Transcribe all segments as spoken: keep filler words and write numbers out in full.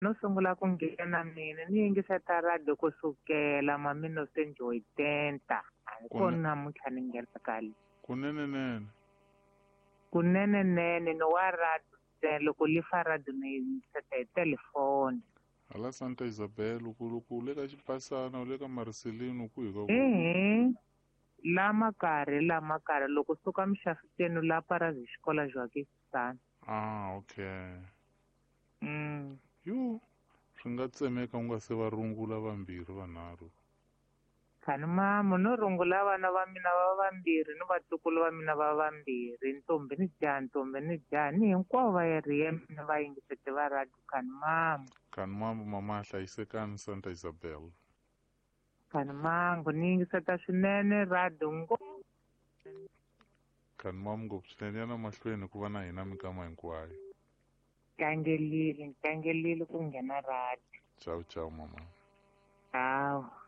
no sungula ku nghena mina ni yingiseta radio kusukela mamino senjoy tenta a ni Kune- kona namuntlha ni nghena kale kunene nene kunene nene ni wa radio ntsena loko li fa radio ni yingiseta hi telefoni hala Santa Isabel uku loko u le ka Xipasana u le ka Mariselini ku hi ka ku ehe la makari la makari loko suka mixafuteni la parazi xikola Joaquin ah okay mm yu swi nga tsemeka u nga se va rungula vambirhi vanharhu khani mama no rungula vana va mina va vambirhi ni vatukulu va mina va vambirhi ntombi ni jaha ntombi ni jaha ni hinkwavo va yeri ya mina va yingisete va radio khani mama khani mama mama a hlayisekani Santa Isabel khani mango ni yingiseta swinene radio ngopfu khani mama ngopfu swinene yana mahlweni ku va na hina mikama hinkwayo tlangelile tlangelile ku nghena radio ciao ciao mama hawu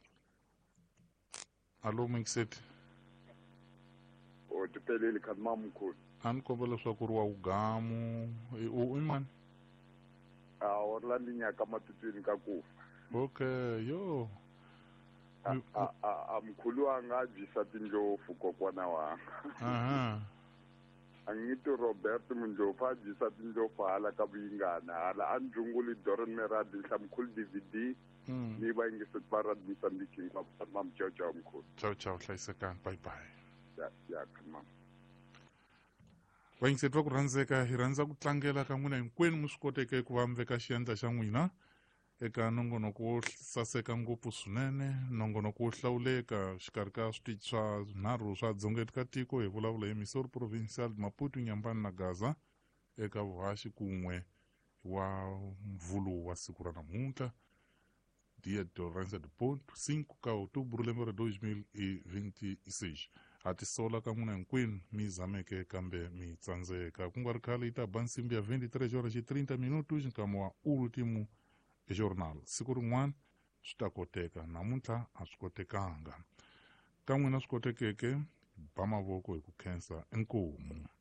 alo Mixed o tipeleli khani mama mkhulu a ni kombela leswaku ri wa ugamu u i mani a Orlando nyaka matutwini ka kufa okay yo a a a mkhulu wanga byisa tindlofu kokwana wanga aha angiti Robert Mundlofu a byisa tindlofu hala ka vuyingana hala a njunguli Doran Meradi hlamkhulu D V D ni va yingiseti va radio Mozambique hinkwavo mama ciao ciao mkhulu ciao ciao hlayisekani bye bye ya ya khani mama vayingiseti va ku rhandzeka hi rhandza ku tlangela ka n'wina hinkwenu mi swi koteke ku va mi veka xiandla xa n'wina eka nongonoko wo saseka ngopfu swinene nongonoko wo hlawuleka xikarhi ka switichi swa nharhu swa dzongeni ka tiko hi vulavula hi Misori Provincial Maputo Nyambani na Gaza eka vuhaxi kun'we wa mvulu wa siku ra namuntlha dia dorança de ponto cinco ka outubro lembe ra dois mil e vinte e seis a tisola ka n'wina hinkwenu mi zameke kambe mi tsandzeka ku nga ri khale yi ta ba nsimbi ya vinte-três horas e trinta minutos nkama wa último jornal siku rin'wana swi ta koteka namuntlha a swi kotekanga ka n'wina swi kotekeke ba mavoko hi ku khensa inkomu